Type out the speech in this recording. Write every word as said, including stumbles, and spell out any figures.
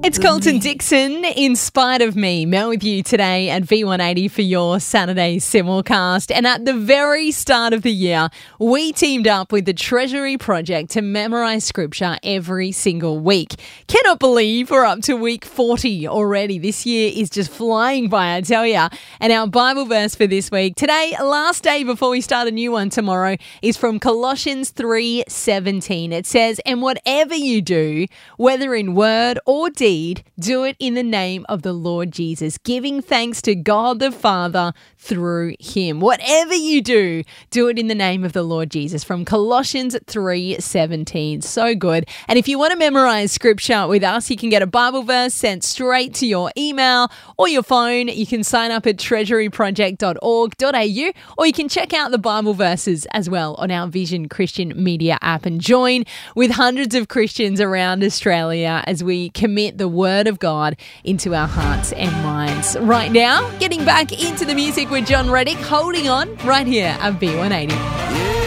It's Colton Dixon, In Spite of Me. Mel with you today at V one eighty for your Saturday simulcast. And at the very start of the year, we teamed up with the Treasury Project to memorise scripture every single week. Cannot believe we're up to week forty already. This year is just flying by, I tell ya. And our Bible verse for this week, today, last day before we start a new one tomorrow, is from Colossians three seventeen. It says, "And whatever you do, whether in word or deed, do it in the name of the Lord Jesus, giving thanks to God the Father through him." Whatever you do, do it in the name of the Lord Jesus, from Colossians three seventeen. So good. And if you want to memorize scripture with us, you can get a Bible verse sent straight to your email or your phone. You can sign up at treasury project dot org dot a u, or you can check out the Bible verses as well on our Vision Christian Media app and join with hundreds of Christians around Australia as we commit the Word of God into our hearts and minds. Right now, getting back into the music with John Reddick, Holding On, right here at V one eighty.